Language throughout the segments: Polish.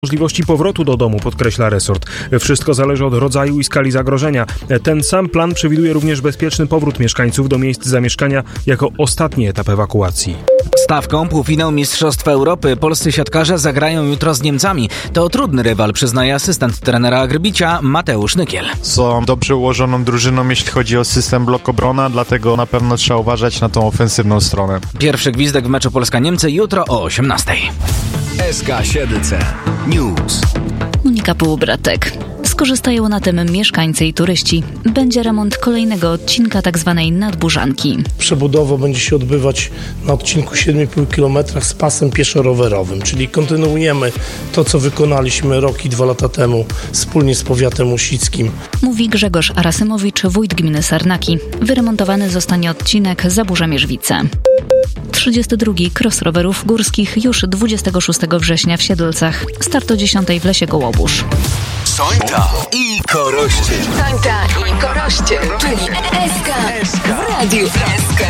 Możliwości powrotu do domu, podkreśla resort. Wszystko zależy od rodzaju i skali zagrożenia. Ten sam plan przewiduje również bezpieczny powrót mieszkańców do miejsc zamieszkania jako ostatni etap ewakuacji. Stawką półfinał Mistrzostw Europy polscy siatkarze zagrają jutro z Niemcami. To trudny rywal, przyznaje asystent trenera Grbicia Mateusz Nykiel. Są dobrze ułożoną drużyną, jeśli chodzi o system blok-obrona, dlatego na pewno trzeba uważać na tą ofensywną stronę. Pierwszy gwizdek w meczu Polska-Niemcy jutro o 18:00. SK Siedlce News. Monika Półbratek. Skorzystają na tym mieszkańcy i turyści. Będzie remont kolejnego odcinka tzw. nadburzanki. Przebudowa będzie się odbywać na odcinku 7,5 km z pasem pieszo-rowerowym, czyli kontynuujemy to, co wykonaliśmy rok i 2 lata temu wspólnie z powiatem łusickim. Mówi Grzegorz Arasymowicz, wójt gminy Sarnaki. Wyremontowany zostanie odcinek Zaburza-Mierzwice. 32. Cross rowerów górskich już 26 września w Siedlcach. Start o 10:00 w Lesie Gołobusz. Sońta i Koroście. Sońta i Koroście, czyli SK w Radiu SK.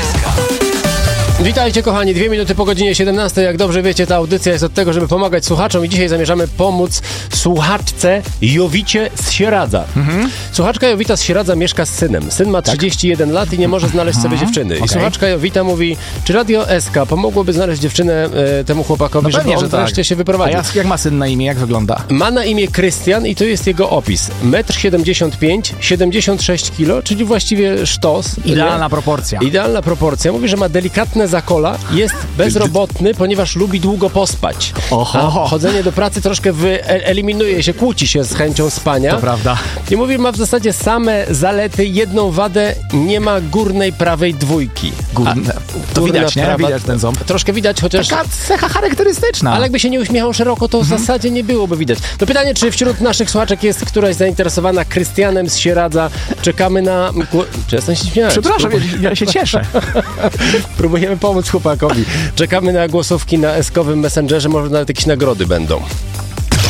Witajcie kochani, 2 minuty po godzinie 17. Jak dobrze wiecie, ta audycja jest od tego, żeby pomagać słuchaczom i dzisiaj zamierzamy pomóc słuchaczce Jowicie z Sieradza. Słuchaczka Jowita z Sieradza mieszka z synem. Syn ma 31 lat i nie może znaleźć sobie dziewczyny. I słuchaczka Jowita mówi, czy Radio SK pomogłoby znaleźć dziewczynę temu chłopakowi, żeby on wreszcie się wyprowadził. A jak ma syn na imię, jak wygląda? Ma na imię Krystian i to jest jego opis. 1,75 m, 76 kg, czyli właściwie sztos. Idealna proporcja. Idealna proporcja. Mówi, że ma delikatne zakola, jest bezrobotny, ponieważ lubi długo pospać. A chodzenie do pracy troszkę eliminuje się, kłóci się z chęcią spania. To prawda. I mówi, ma w zasadzie same zalety, jedną wadę, nie ma górnej prawej dwójki. To widać, nie? Widać ten ząb. Troszkę widać, chociaż... Taka cecha charakterystyczna. Ale jakby się nie uśmiechał szeroko, to w zasadzie nie byłoby widać. To pytanie, czy wśród naszych słuchaczek jest któraś zainteresowana Krystianem z Sieradza? Czekamy na... Przestań się śmiać. Przepraszam, ja się cieszę. Próbujemy pomóc chłopakowi. Czekamy na głosówki na eskowym Messengerze, może nawet jakieś nagrody będą.